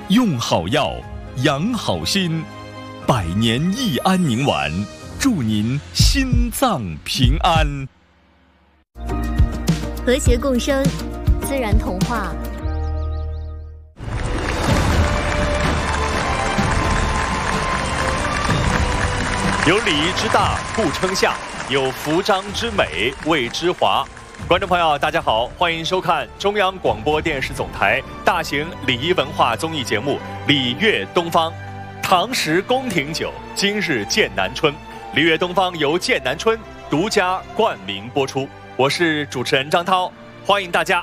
用好药，养好心，百年益安宁丸，祝您心脏平安。 和谐共生，自然童话。 有礼仪之大，故称下；有服装之美，谓之华。观众朋友，大家好，欢迎收看中央广播电视总台大型礼仪文化综艺节目《礼乐东方》。唐时宫廷酒，今日剑南春。礼乐东方由剑南春独家冠名播出。我是主持人张涛，欢迎大家。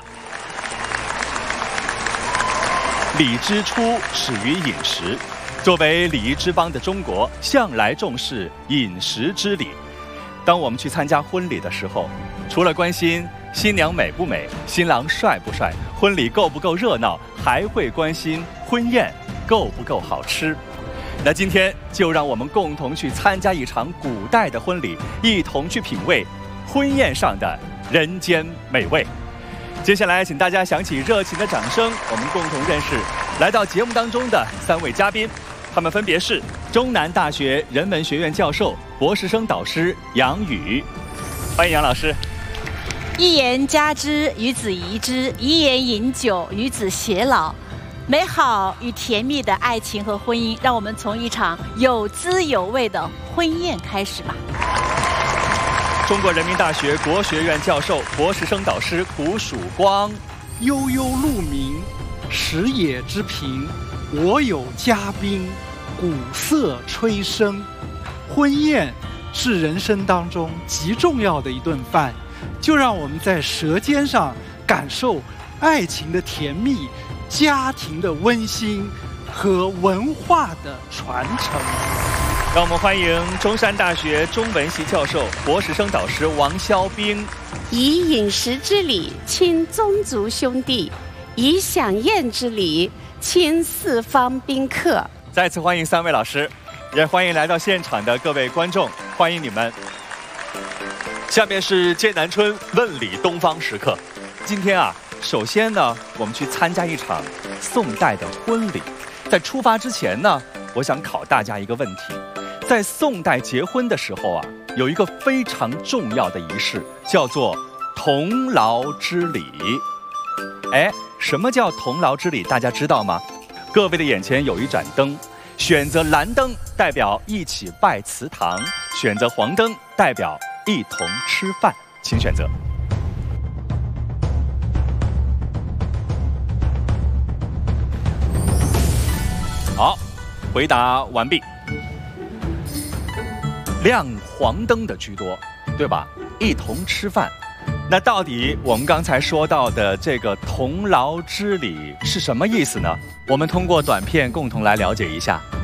礼之初始于饮食。作为礼仪之邦的中国，向来重视饮食之礼。当我们去参加婚礼的时候，除了关心新娘美不美、新郎帅不帅、婚礼够不够热闹，还会关心婚宴够不够好吃。那今天就让我们共同去参加一场古代的婚礼，一同去品味婚宴上的人间美味。接下来请大家响起热情的掌声，我们共同认识来到节目当中的3位嘉宾。他们分别是中南大学人文学院教授、博士生导师杨宇，欢迎杨老师。 一言加之，与子宜之；一言饮酒，与子偕老。美好与甜蜜的爱情和婚姻，让我们从一场有滋有味的婚宴开始吧。 中国人民大学国学院教授、博士生导师古曙光。 悠悠鹿鸣，食野之苹。我有嘉宾，鼓瑟吹笙。婚宴是人生当中极重要的一顿饭，就让我们在舌尖上感受爱情的甜蜜、家庭的温馨和文化的传承。 让我们欢迎中山大学中文系教授、博士生导师王肖冰。 以饮食之礼亲宗族兄弟，以享宴之礼亲四方宾客。 再次欢迎3位老师，也欢迎来到现场的各位观众，欢迎你们。下面是剑南春问礼东方时刻。今天首先呢，我们去参加一场宋代的婚礼。在出发之前呢，我想考大家一个问题：在宋代结婚的时候有一个非常重要的仪式，叫做同劳之礼。什么叫同劳之礼？大家知道吗？各位的眼前有一盏灯，选择蓝灯代表一起拜祠堂，选择黄灯代表一同吃饭，请选择。好，回答完毕。亮黄灯的居多，对吧？一同吃饭。那到底我们刚才说到的这个同劳之礼是什么意思呢？我们通过短片共同来了解一下。